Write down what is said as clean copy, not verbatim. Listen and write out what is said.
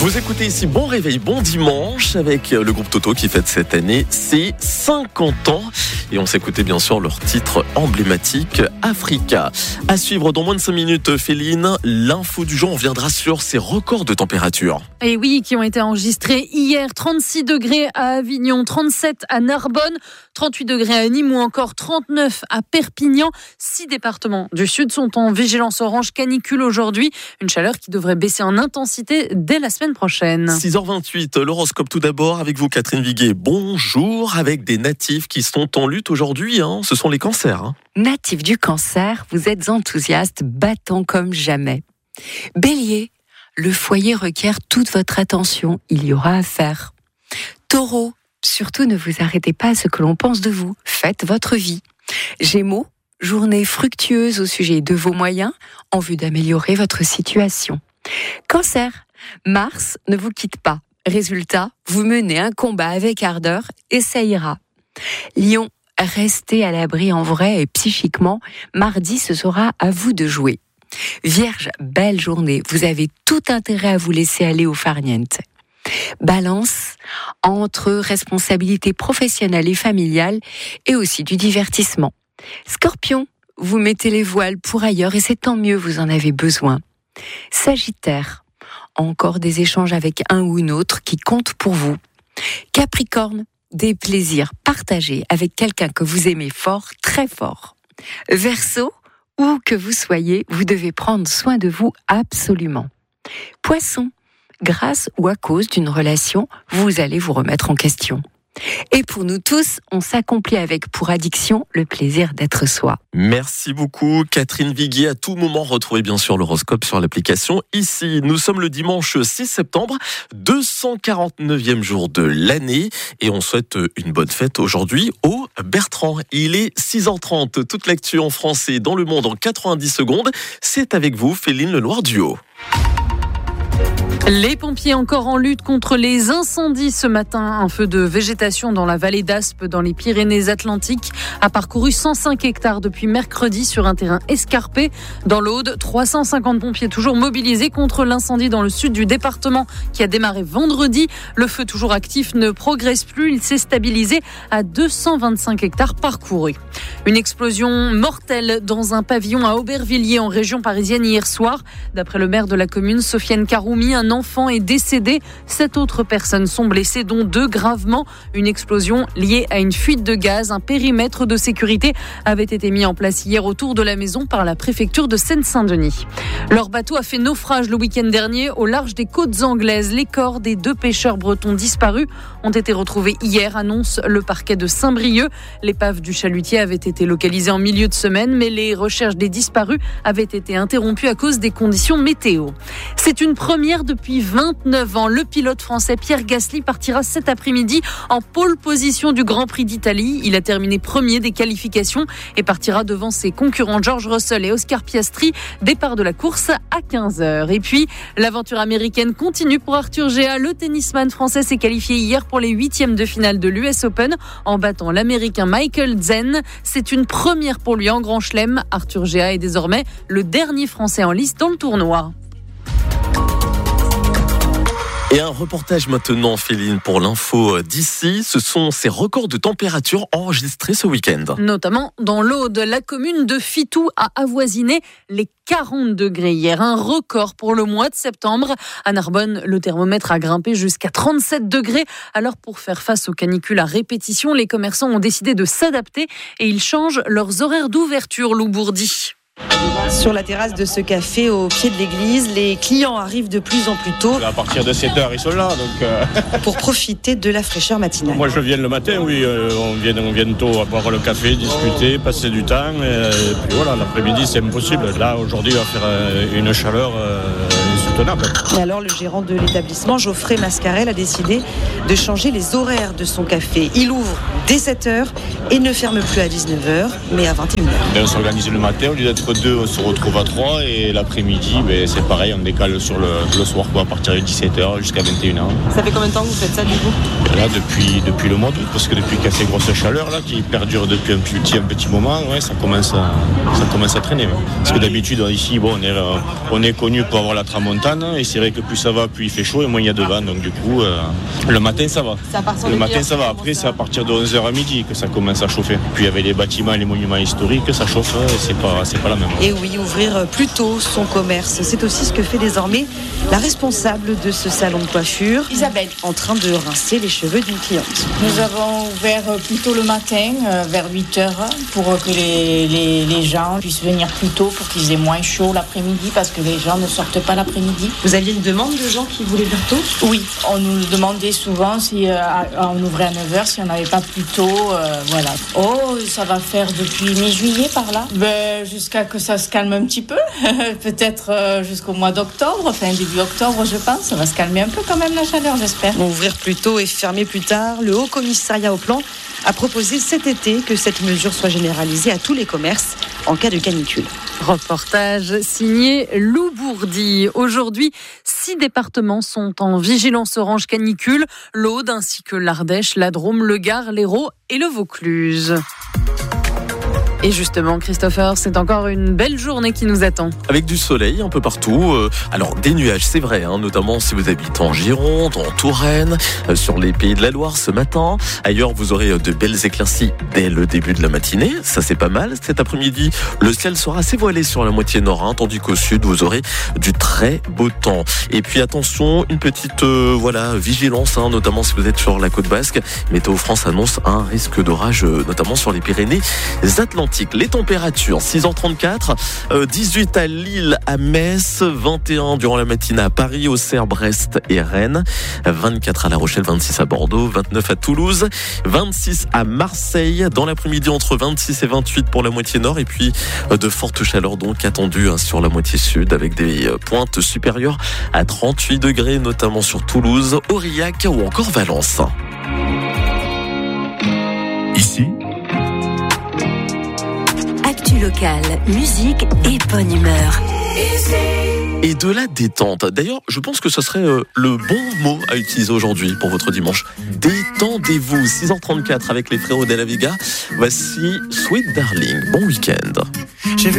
Vous écoutez ici Bon Réveil, bon dimanche avec le groupe Toto qui fête cette année ses 50 ans. Et on s'écoutait bien sûr leur titre emblématique Africa. À suivre dans moins de 5 minutes, Féline, l'info du jour, on viendra sur ces records de température. Et oui, qui ont été enregistrés hier. 36 degrés à Avignon, 37 à Narbonne, 38 degrés à Nîmes ou encore 39 à Perpignan. 6 départements du sud sont en vigilance orange canicule aujourd'hui. Une chaleur qui devrait baisser en intensité dès la semaine prochaine. 6h28, l'horoscope tout d'abord avec vous Catherine Viguet. Bonjour, avec des natifs qui sont en lutte aujourd'hui, ce sont les cancers. Natif du cancer, vous êtes enthousiaste, battant comme jamais. Bélier, le foyer requiert toute votre attention, il y aura à faire. Taureau, surtout ne vous arrêtez pas à ce que l'on pense de vous, faites votre vie. Gémeaux, journée fructueuse au sujet de vos moyens en vue d'améliorer votre situation. Cancer, Mars ne vous quitte pas. Résultat, vous menez un combat avec ardeur et ça ira. Lion, restez à l'abri en vrai et psychiquement. Mardi, ce sera à vous de jouer. Vierge, belle journée. Vous avez tout intérêt à vous laisser aller au farniente. Balance, entre responsabilités professionnelles et familiales et aussi du divertissement. Scorpion, vous mettez les voiles pour ailleurs et c'est tant mieux, vous en avez besoin. Sagittaire, encore des échanges avec un ou une autre qui comptent pour vous. Capricorne, des plaisirs partagés avec quelqu'un que vous aimez fort, très fort. Verseau, où que vous soyez, vous devez prendre soin de vous absolument. Poisson, grâce ou à cause d'une relation, vous allez vous remettre en question. Et pour nous tous, on s'accomplit avec pour addiction le plaisir d'être soi. Merci beaucoup Catherine Viguier. À tout moment, retrouvez bien sûr l'horoscope sur l'application. Ici, nous sommes le dimanche 6 septembre, 249e jour de l'année. Et on souhaite une bonne fête aujourd'hui au Bertrand. Il est 6h30. Toute l'actu en français dans le monde en 90 secondes. C'est avec vous, Féline Leloir-Duhaut. Les pompiers encore en lutte contre les incendies ce matin. Un feu de végétation dans la vallée d'Aspe, dans les Pyrénées-Atlantiques, a parcouru 105 hectares depuis mercredi sur un terrain escarpé. Dans l'Aude, 350 pompiers toujours mobilisés contre l'incendie dans le sud du département qui a démarré vendredi. Le feu toujours actif ne progresse plus. Il s'est stabilisé à 225 hectares parcourus. Une explosion mortelle dans un pavillon à Aubervilliers en région parisienne hier soir. D'après le maire de la commune, Sofiane Karoumi, un enfant est décédé. 7 autres personnes sont blessées, dont 2 gravement. Une explosion liée à une fuite de gaz. Un périmètre de sécurité avait été mis en place hier autour de la maison par la préfecture de Seine-Saint-Denis. Leur bateau a fait naufrage le week-end dernier au large des côtes anglaises. Les corps des 2 pêcheurs bretons disparus ont été retrouvés hier, annonce le parquet de Saint-Brieuc. L'épave du chalutier avait été localisée en milieu de semaine, mais les recherches des disparus avaient été interrompues à cause des conditions météo. C'est une première depuis 29 ans. Le pilote français Pierre Gasly partira cet après-midi en pole position du Grand Prix d'Italie. Il a terminé premier des qualifications et partira devant ses concurrents George Russell et Oscar Piastri. Départ de la course à 15h. Et puis, l'aventure américaine continue pour Arthur Géa. Le tennisman français s'est qualifié hier pour les 8e de finale de l'US Open en battant l'Américain Michael Zen. C'est une première pour lui en Grand Chelem. Arthur Géa est désormais le dernier Français en lice dans le tournoi. Et un reportage maintenant, Féline, pour l'info d'ici. Ce sont ces records de température enregistrés ce week-end. Notamment dans l'Aude, la commune de Fitou a avoisiné les 40 degrés hier. Un record pour le mois de septembre. À Narbonne, le thermomètre a grimpé jusqu'à 37 degrés. Alors pour faire face aux canicules à répétition, les commerçants ont décidé de s'adapter et ils changent leurs horaires d'ouverture, Lou Bourdi. Sur la terrasse de ce café au pied de l'église, les clients arrivent de plus en plus tôt. À partir de 7h, ils sont là. Pour profiter de la fraîcheur matinale. Moi, je viens le matin, oui. On vient tôt à boire le café, discuter, passer du temps. Et puis voilà, l'après-midi, c'est impossible. Là, aujourd'hui, il va faire une chaleur insoutenable. Et alors, le gérant de l'établissement, Geoffrey Mascarel, a décidé de changer les horaires de son café. Il ouvre dès 7h et ne ferme plus à 19h, mais à 21h. On s'organise le matin, au lieu d'être 2, on se retrouve à 3. Et l'après-midi, c'est pareil, on décale sur le soir, à partir de 17h jusqu'à 21h. Ça fait combien de temps que vous faites ça, du coup ? Là, depuis le mois d'août, parce que depuis qu'il y a ces grosses chaleurs là, qui perdurent depuis un petit moment, ça commence à traîner. Parce que d'habitude, ici, on est connu pour avoir la tramontane. montagne et c'est vrai que plus ça va, plus il fait chaud et moins il y a de vent. Donc du coup, le matin ça va. Le matin ça va. Après c'est à partir de 11h à midi que ça commence à chauffer. Puis avec les bâtiments et les monuments historiques, ça chauffe et c'est pas la même. Et oui, ouvrir plus tôt son commerce, c'est aussi ce que fait désormais la responsable de ce salon de coiffure, Isabelle, en train de rincer les cheveux d'une cliente. nous avons ouvert plus tôt le matin, vers 8h, pour que les gens puissent venir plus tôt, pour qu'ils aient moins chaud l'après-midi, parce que les gens ne sortent pas l'après-midi. Vous aviez une demande de gens qui voulaient venir tôt ? Oui, on nous demandait souvent si on ouvrait à 9h, si on n'avait pas plus tôt, voilà. Oh, ça va faire depuis mi-juillet par là. Jusqu'à que ça se calme un petit peu, peut-être jusqu'au mois d'octobre, fin début octobre je pense, ça va se calmer un peu quand même la chaleur, j'espère. Bon, ouvrir plus tôt et fermer plus tard, le Haut Commissariat au Plan a proposé cet été que cette mesure soit généralisée à tous les commerces en cas de canicule. Reportage signé Lou Bourdi. Aujourd'hui, 6 départements sont en vigilance orange canicule, l'Aude ainsi que l'Ardèche, la Drôme, le Gard, l'Hérault et le Vaucluse. Et justement, Christopher, c'est encore une belle journée qui nous attend. Avec du soleil un peu partout. Alors, des nuages, c'est vrai, notamment si vous habitez en Gironde, en Touraine, sur les Pays de la Loire ce matin. Ailleurs, vous aurez de belles éclaircies dès le début de la matinée. Ça, c'est pas mal. Cet après-midi, le ciel sera assez voilé sur la moitié nord, tandis qu'au sud, vous aurez du très beau temps. Et puis, attention, une petite vigilance, notamment si vous êtes sur la côte basque. Météo France annonce un risque d'orage, notamment sur les Pyrénées-Atlantiques. Les températures, 6h34, 18 à Lille, à Metz, 21 durant la matinée à Paris, Auxerre, Brest et Rennes, 24 à La Rochelle, 26 à Bordeaux, 29 à Toulouse, 26 à Marseille, dans l'après-midi entre 26 et 28 pour la moitié nord, et puis de fortes chaleurs donc attendues sur la moitié sud, avec des pointes supérieures à 38 degrés, notamment sur Toulouse, Aurillac ou encore Valence. Ici, Actu locale, musique et bonne humeur. Et de la détente. D'ailleurs, je pense que ce serait le bon mot à utiliser aujourd'hui pour votre dimanche. Détendez-vous. 6h34 avec les frérots de la Vega. Voici Sweet Darling. Bon week-end.